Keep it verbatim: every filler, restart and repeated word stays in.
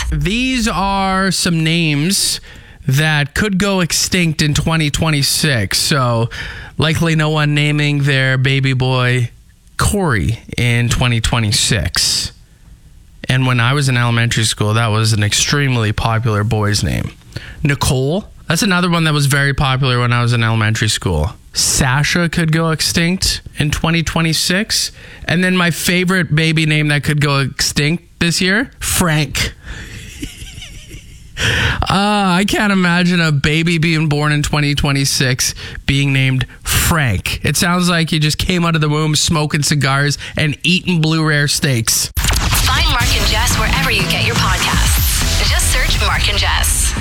These are some names that could go extinct in twenty twenty-six. So likely no one naming their baby boy Corey in twenty twenty-six. And when I was in elementary school, that was an extremely popular boy's name. Nicole, that's another one that was very popular when I was in elementary school. Sasha could go extinct in twenty twenty-six. And then my favorite baby name that could go extinct this year, Frank. Uh, I can't imagine a baby being born in twenty twenty-six being named Frank. It sounds like you just came out of the womb smoking cigars and eating blue rare steaks. Find Mark and Jess wherever you get your podcasts. Just search Mark and Jess.